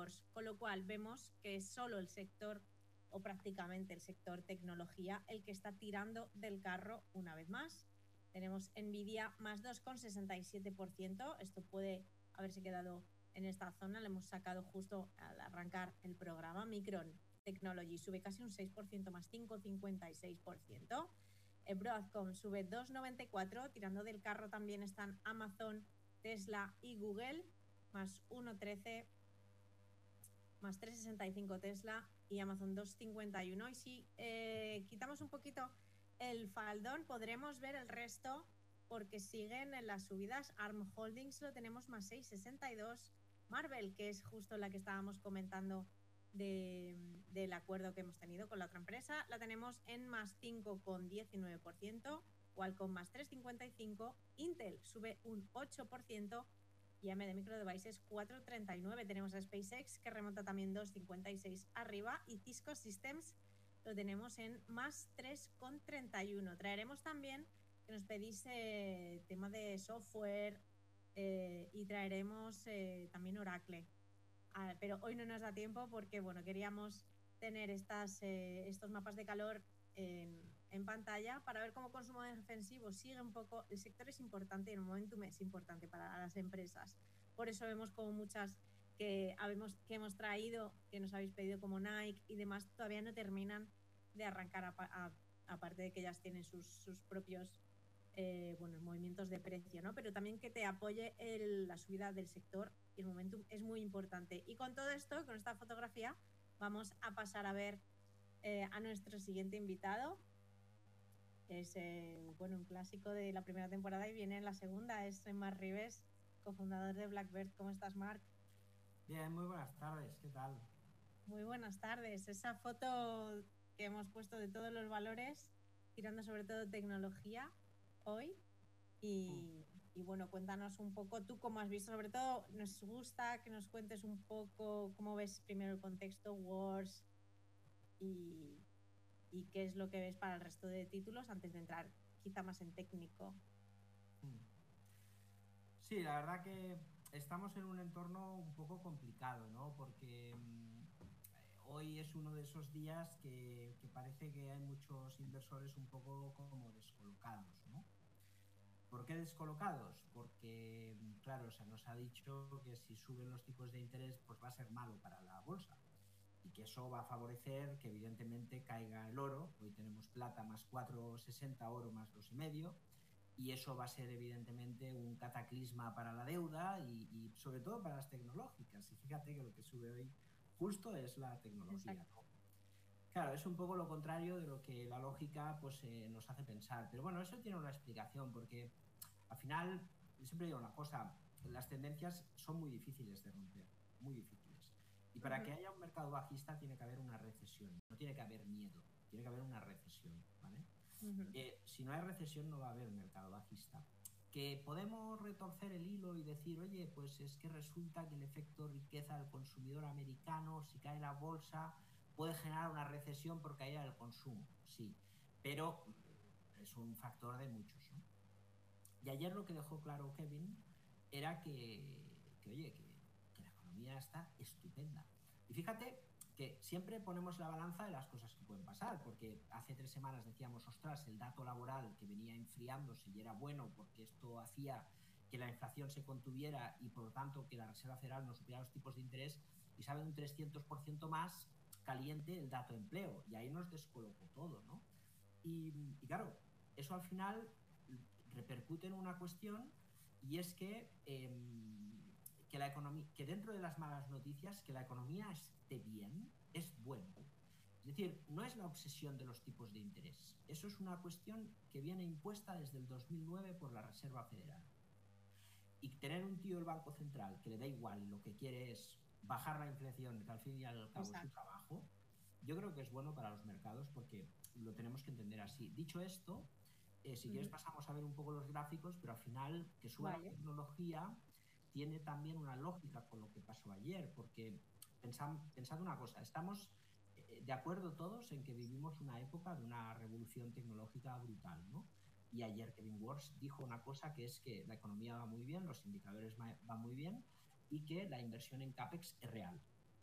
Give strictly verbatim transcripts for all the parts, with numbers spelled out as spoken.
Wars, con lo cual vemos que es solo el sector, o prácticamente el sector tecnología, el que está tirando del carro una vez más. Tenemos Nvidia más dos coma sesenta y siete por ciento, esto puede haberse quedado en esta zona, lo hemos sacado justo al arrancar el programa. Micron Technology sube casi un seis por ciento más cinco coma cincuenta y seis por ciento. Eh, Broadcom sube dos coma noventa y cuatro por ciento, tirando del carro también están Amazon, Tesla y Google, más uno coma trece, más tres coma sesenta y cinco Tesla y Amazon dos coma cincuenta y uno. Y si eh, quitamos un poquito el faldón, podremos ver el resto porque siguen en las subidas. ARM Holdings lo tenemos más seis coma sesenta y dos. Marvel, que es justo la que estábamos comentando de, del acuerdo que hemos tenido con la otra empresa, la tenemos en más cinco coma diecinueve por ciento. Qualcomm más tres coma cincuenta y cinco. Intel sube un ocho por ciento. Y A M D Micro Devices cuatro coma treinta y nueve. Tenemos a SpaceX que remonta también dos coma cincuenta y seis arriba. Y Cisco Systems lo tenemos en más tres coma treinta y uno. Traeremos también, que nos pedís eh, tema de software eh, y traeremos eh, también Oracle. Ah, pero hoy no nos da tiempo porque bueno, queríamos tener estas, eh, estos mapas de calor en, en pantalla para ver cómo consumo defensivo sigue un poco. El sector es importante y el momentum es importante para las empresas. Por eso vemos como muchas que, habemos, que hemos traído, que nos habéis pedido como Nike y demás, todavía no terminan de arrancar, a, a, aparte de que ellas tienen sus, sus propios eh, bueno, movimientos de precio, ¿no? Pero también que te apoye el, la subida del sector y el momentum es muy importante. Y con todo esto, con esta fotografía, vamos a pasar a ver eh, a nuestro siguiente invitado. Es eh, bueno, un clásico de la primera temporada y viene en la segunda. Es Marc Ribes, cofundador de Blackbird. ¿Cómo estás, Marc? Bien, muy buenas tardes. ¿Qué tal? Muy buenas tardes. Esa foto que hemos puesto de todos los valores, tirando sobre todo tecnología hoy. Y, y bueno, cuéntanos un poco tú cómo has visto, sobre todo nos gusta que nos cuentes un poco cómo ves primero el contexto Wars y, y qué es lo que ves para el resto de títulos antes de entrar quizá más en técnico. Sí, la verdad que estamos en un entorno un poco complicado, ¿no? Porque mmm, hoy es uno de esos días que, que parece que hay muchos inversores un poco como descolocados, ¿no? ¿Por qué descolocados? Porque, claro, se nos ha dicho que si suben los tipos de interés, pues va a ser malo para la bolsa y que eso va a favorecer que evidentemente caiga el oro. Hoy tenemos plata más cuatro coma sesenta, oro más dos coma cinco, y eso va a ser evidentemente un cataclisma para la deuda y, y sobre todo para las tecnológicas. Y fíjate que lo que sube hoy justo es la tecnología, ¿no? Claro, es un poco lo contrario de lo que la lógica pues, eh, nos hace pensar. Pero bueno, eso tiene una explicación, porque al final, yo siempre digo una cosa, las tendencias son muy difíciles de romper, muy difíciles. Y para uh-huh. que haya un mercado bajista tiene que haber una recesión, no tiene que haber miedo, tiene que haber una recesión, ¿vale? Uh-huh. Eh, si no hay recesión no va a haber mercado bajista. Que podemos retorcer el hilo y decir, oye, pues es que resulta que el efecto riqueza del consumidor americano, si cae la bolsa, puede generar una recesión por caída del consumo, sí, pero es un factor de muchos, ¿no? Y ayer lo que dejó claro Kevin era que, que oye, que, que la economía está estupenda. Y fíjate que siempre ponemos la balanza de las cosas que pueden pasar, porque hace tres semanas decíamos, ostras, el dato laboral que venía enfriándose y era bueno porque esto hacía que la inflación se contuviera y por lo tanto que la Reserva Federal no supiera los tipos de interés, y sabe un trescientos por ciento más caliente el dato de empleo, y ahí nos descolocó todo, ¿no? Y, y claro, eso al final repercute en una cuestión, y es que, eh, que, la economía, que dentro de las malas noticias, que la economía esté bien, es bueno. Es decir, no es la obsesión de los tipos de interés. Eso es una cuestión que viene impuesta desde el dos mil nueve por la Reserva Federal. Y tener un tío del Banco Central que le da igual y lo que quiere es bajar la inflación, que al fin y al cabo Exacto. es su trabajo, yo creo que es bueno para los mercados porque lo tenemos que entender así. Dicho esto, eh, si uh-huh. quieres pasamos a ver un poco los gráficos, pero al final que suba vale. la tecnología tiene también una lógica con lo que pasó ayer, porque pensad, pensad una cosa, estamos eh, de acuerdo todos en que vivimos una época de una revolución tecnológica brutal, ¿no? Y ayer Kevin Wars dijo una cosa, que es que la economía va muy bien, los indicadores van muy bien y que la inversión en CAPEX es real.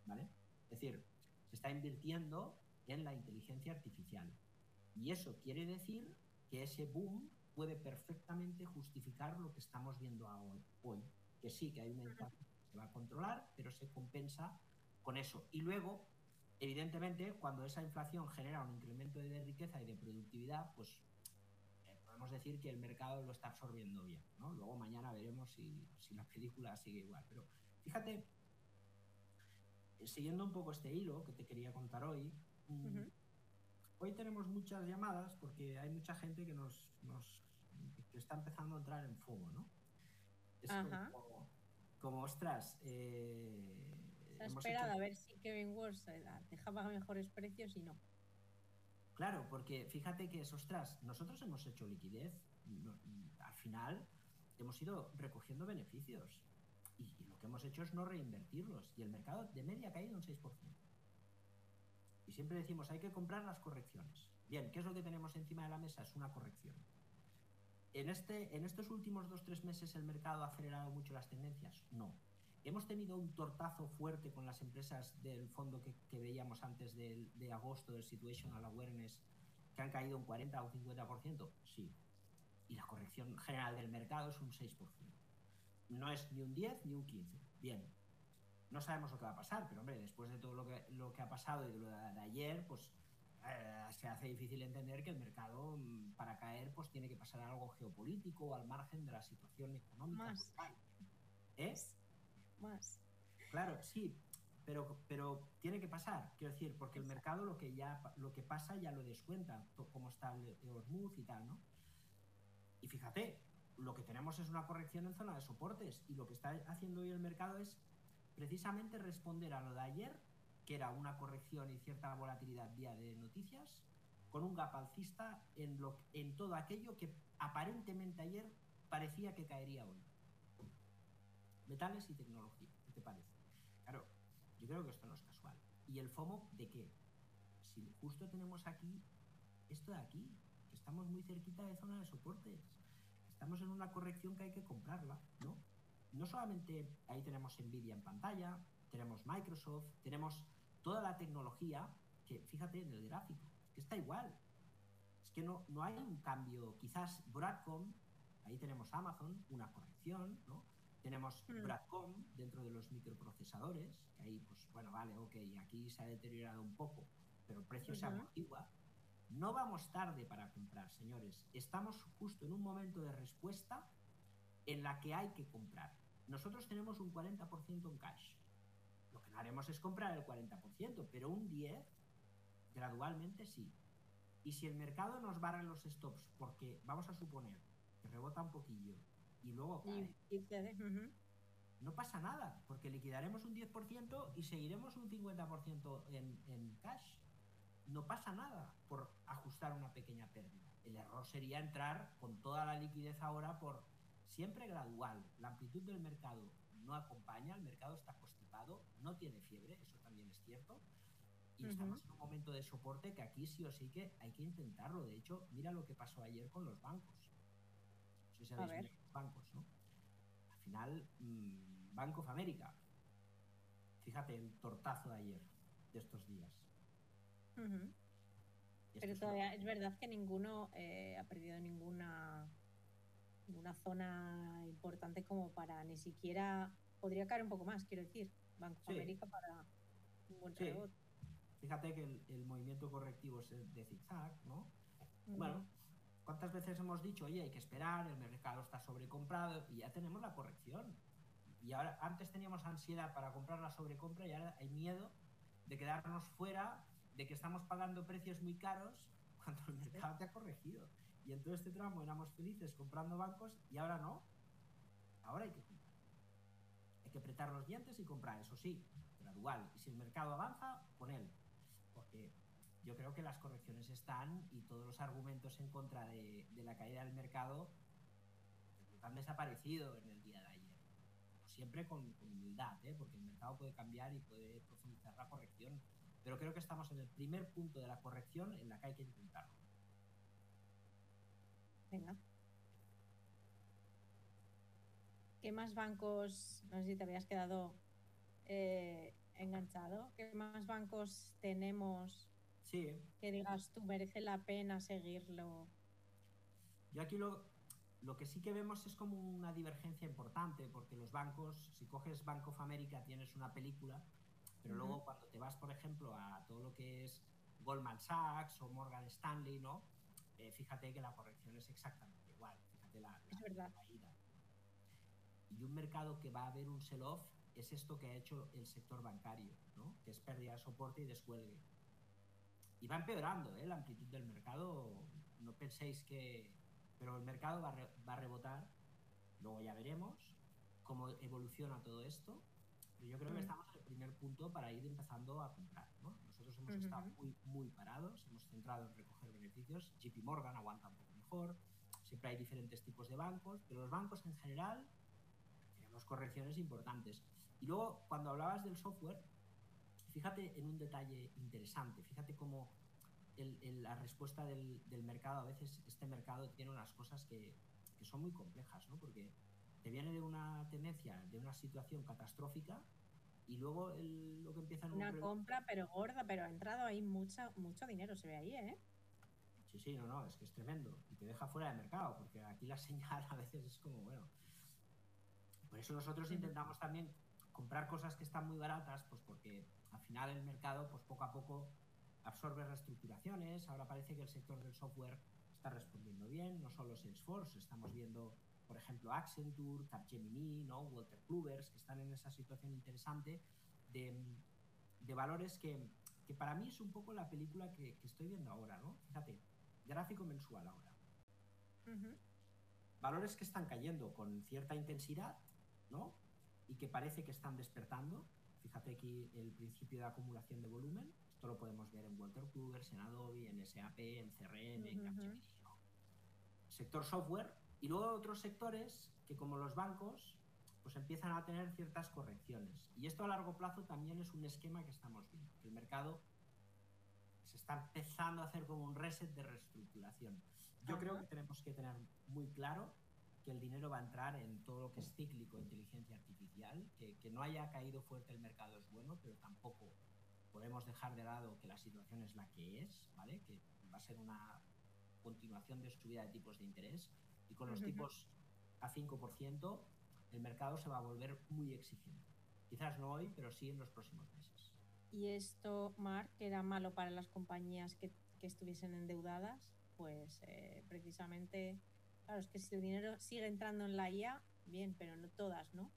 ¿vale? Es decir, se está invirtiendo en la inteligencia artificial. Y eso quiere decir que ese boom puede perfectamente justificar lo que estamos viendo hoy. Que sí, que hay una inflación que se va a controlar, pero se compensa con eso. Y luego, evidentemente, cuando esa inflación genera un incremento de riqueza y de productividad, pues eh, podemos decir que el mercado lo está absorbiendo bien, ¿no? Luego mañana veremos si, si la película sigue igual. Pero fíjate, siguiendo un poco este hilo que te quería contar hoy, uh-huh. Hoy tenemos muchas llamadas porque hay mucha gente que nos, nos que está empezando a entrar en FOMO, ¿no? Es uh-huh. como, como, ostras, eh, se ha esperado hecho... a ver si Kevin Walsh dejaba mejores precios y no. Claro, porque fíjate que es, ostras, nosotros hemos hecho liquidez, no, al final hemos ido recogiendo beneficios y, y lo que hemos hecho es no reinvertirlos y el mercado de media ha caído un seis por ciento. Y siempre decimos, hay que comprar las correcciones. Bien, ¿qué es lo que tenemos encima de la mesa? Es una corrección. ¿En, este, en estos últimos dos o tres meses el mercado ha acelerado mucho las tendencias? No. ¿Hemos tenido un tortazo fuerte con las empresas del fondo que, que veíamos antes de, de agosto, del Situational Awareness, que han caído un cuarenta o un cincuenta por ciento? Sí. Y la corrección general del mercado es un seis por ciento. No es ni un diez ni un quince. Bien. No sabemos lo que va a pasar, pero hombre, después de todo lo que, lo que ha pasado y de lo de, de ayer, pues eh, se hace difícil entender que el mercado, para caer, pues tiene que pasar algo geopolítico al margen de la situación económica. Más. ¿Eh? Más. Claro, sí, pero, pero tiene que pasar, quiero decir, porque el mercado lo que ya lo que pasa ya lo descuenta, cómo está el Hormuz y tal, ¿no? Y fíjate, lo que tenemos es una corrección en zona de soportes y lo que está haciendo hoy el mercado es precisamente responder a lo de ayer, que era una corrección y cierta volatilidad vía de noticias, con un gap alcista en, lo, en todo aquello que aparentemente ayer parecía que caería hoy. Metales y tecnología, ¿qué te parece? Claro, yo creo que esto no es casual. ¿Y el FOMO de qué? Si justo tenemos aquí, esto de aquí, que estamos muy cerquita de zona de soportes, estamos en una corrección que hay que comprarla, ¿no? No solamente ahí tenemos Nvidia en pantalla, tenemos Microsoft, tenemos toda la tecnología que, fíjate en el gráfico, es que está igual. Es que no, no hay un cambio. Quizás Broadcom, ahí tenemos Amazon, una corrección, ¿no? Tenemos mm. Broadcom dentro de los microprocesadores, que ahí, pues, bueno, vale, ok, aquí se ha deteriorado un poco, pero el precio uh-huh. se amortigua. No vamos tarde para comprar, señores. Estamos justo en un momento de respuesta en la que hay que comprar. Nosotros tenemos un cuarenta por ciento en cash. Lo que no haremos es comprar el cuarenta por ciento, pero un diez por ciento gradualmente sí. Y si el mercado nos barra los stops, porque vamos a suponer que rebota un poquillo y luego cae, y, y uh-huh. no pasa nada, porque liquidaremos un diez por ciento y seguiremos un cincuenta por ciento en, en cash. No pasa nada por ajustar una pequeña pérdida. El error sería entrar con toda la liquidez ahora por siempre gradual. La amplitud del mercado no acompaña, el mercado está constipado, no tiene fiebre, eso también es cierto. Y uh-huh. estamos en un momento de soporte que aquí sí o sí que hay que intentarlo. De hecho, mira lo que pasó ayer con los bancos. No sé si sabéis bien los bancos, ¿no? Al final, mmm, Bank of America. Fíjate el tortazo de ayer, de estos días. Uh-huh. Pero todavía es verdad que ninguno eh, ha perdido ninguna, ninguna zona importante como para ni siquiera podría caer un poco más, quiero decir, Banco sí. de América para un buen sí. rebote. Fíjate que el, el movimiento correctivo es de zigzag, ¿no? Uh-huh. Bueno, ¿cuántas veces hemos dicho, oye, hay que esperar, el mercado está sobrecomprado y ya tenemos la corrección? Y ahora, antes teníamos ansiedad para comprar la sobrecompra y ahora hay miedo de quedarnos fuera, de que estamos pagando precios muy caros cuando el mercado te ha corregido. Y en todo este tramo éramos felices comprando bancos y ahora no. Ahora hay que comprar. Hay que apretar los dientes y comprar, eso sí, gradual. Y si el mercado avanza, con él. Porque yo creo que las correcciones están y todos los argumentos en contra de, de la caída del mercado han desaparecido en el día de ayer. Siempre con, con humildad, ¿eh? Porque el mercado puede cambiar y puede profundizar la corrección. Pero creo que estamos en el primer punto de la corrección en la que hay que intentarlo. Venga. ¿Qué más bancos, no sé si te habías quedado eh, enganchado aprovechado? ¿Qué más bancos tenemos Sí, que digas tú merece la pena seguirlo? yo aquí lo, lo que sí que vemos es como una divergencia importante, porque los bancos, si coges Bank of America tienes una película, pero Uh-huh. luego cuando te vas, por ejemplo, a todo lo que es Goldman Sachs o Morgan Stanley, ¿no? Eh, fíjate que la corrección es exactamente igual, fíjate la, Es la, verdad. la caída. Y un mercado que va a ver un sell-off es esto que ha hecho el sector bancario, ¿no? Que es pérdida de soporte y descuelgue. Y va empeorando, ¿eh? La amplitud del mercado, no penséis que... Pero el mercado va a, re... va a rebotar, luego ya veremos cómo evoluciona todo esto, pero yo creo que Uh-huh. estamos en el primer punto para ir empezando a comprar, ¿no? Nosotros hemos estado Uh-huh. muy, muy parados, hemos centrado en recoger beneficios, J P Morgan aguanta un poco mejor, siempre hay diferentes tipos de bancos, pero los bancos en general tenemos correcciones importantes. Y luego, cuando hablabas del software, fíjate en un detalle interesante, fíjate cómo el, el, la respuesta del, del mercado, a veces este mercado tiene unas cosas que, que son muy complejas, ¿no? Porque te viene de una tendencia, de una situación catastrófica y luego el, lo que empieza en un Una rebote. compra, pero gorda, pero ha entrado ahí mucha, mucho dinero, se ve ahí, ¿eh? Sí, sí, no, no, es que es tremendo y te deja fuera de mercado, porque aquí la señal a veces es como, bueno. Por eso nosotros Uh-huh. intentamos también comprar cosas que están muy baratas, pues porque al final el mercado, pues poco a poco absorbe reestructuraciones. Ahora parece que el sector del software está respondiendo bien, no solo Salesforce, estamos viendo, por ejemplo, Accenture, Capgemini, ¿no? Walter Klubers, que están en esa situación interesante de, de valores que, que para mí es un poco la película que, que estoy viendo ahora, ¿no? Fíjate, gráfico mensual ahora. Uh-huh. Valores que están cayendo con cierta intensidad, ¿no? Y que parece que están despertando. Fíjate aquí el principio de acumulación de volumen. Esto lo podemos ver en Walter Klubers, en Adobe, en S A P, en C R M, en Uh-huh. Capgemini, ¿no? Sector software. Y luego otros sectores que, como los bancos, pues empiezan a tener ciertas correcciones. Y esto a largo plazo también es un esquema que estamos viendo. Que el mercado se está empezando a hacer como un reset de reestructuración. Yo creo que tenemos que tener muy claro que el dinero va a entrar en todo lo que es cíclico, inteligencia artificial, que, que no haya caído fuerte el mercado es bueno, pero tampoco podemos dejar de lado que la situación es la que es, ¿vale? Que va a ser una continuación de subida de tipos de interés y con los Uh-huh. tipos a cinco por ciento el mercado se va a volver muy exigente. Quizás no hoy, pero sí en los próximos meses. Y esto, Marc, que era malo para las compañías que, que estuviesen endeudadas, pues eh, precisamente, claro, es que si el dinero sigue entrando en la I A, bien, pero no todas, ¿no?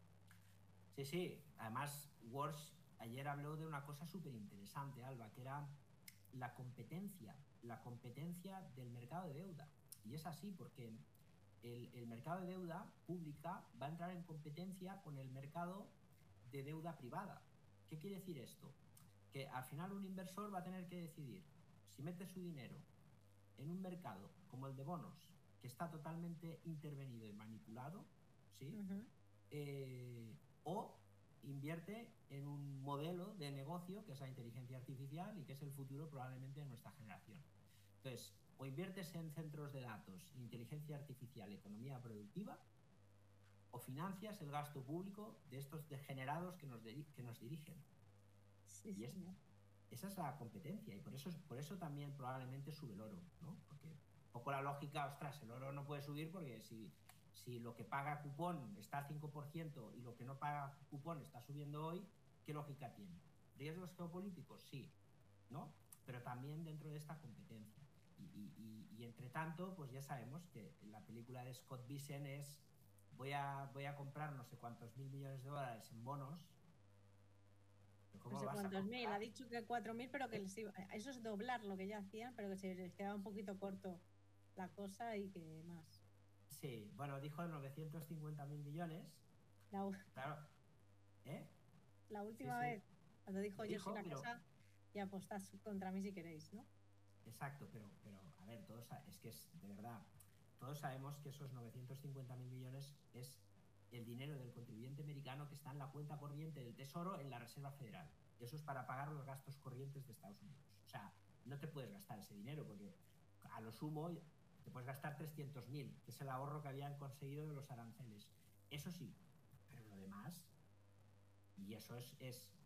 Sí, sí. Además, Walsh ayer habló de una cosa súper interesante, Alba, que era la competencia, la competencia del mercado de deuda. Y es así porque el, el mercado de deuda pública va a entrar en competencia con el mercado de deuda privada. ¿Qué quiere decir esto? Que al final un inversor va a tener que decidir si mete su dinero en un mercado como el de bonos, que está totalmente intervenido y manipulado, ¿sí? Uh-huh. Eh, o invierte en un modelo de negocio que es la inteligencia artificial y que es el futuro probablemente de nuestra generación. Entonces, o inviertes en centros de datos, inteligencia artificial, economía productiva, o financias el gasto público de estos degenerados que nos, que nos dirigen. Sí, Y es, señor. esa es la competencia y por eso, por eso también probablemente sube el oro, ¿no? Porque un poco la lógica, ostras, el oro no puede subir porque si, si lo que paga cupón está al cinco por ciento y lo que no paga cupón está subiendo hoy, ¿qué lógica tiene? ¿Riesgos geopolíticos? Sí, ¿no? Pero también dentro de esta competencia. Y, y, y, y entre tanto, pues ya sabemos que la película de Scott Bisen es voy a, voy a comprar no sé cuántos mil millones de dólares en bonos. No sé cuántos mil, ha dicho que cuatro mil, pero que les iba, eso es doblar lo que ya hacían, pero que se les quedaba un poquito corto la cosa y que más. Sí, bueno, dijo novecientos cincuenta mil millones. La, Claro, ¿eh? la Sí, última sí. vez, cuando dijo Lo yo soy dijo, la pero... casa, y apostad contra mí si queréis, ¿no? Exacto, pero, pero a ver, todos, es que es de verdad, todos sabemos que esos novecientos cincuenta mil millones es el dinero del contribuyente americano que está en la cuenta corriente del Tesoro en la Reserva Federal. Eso es para pagar los gastos corrientes de Estados Unidos. O sea, no te puedes gastar ese dinero porque a lo sumo te puedes gastar trescientos mil, que es el ahorro que habían conseguido de los aranceles. Eso sí, pero lo demás, y eso es, es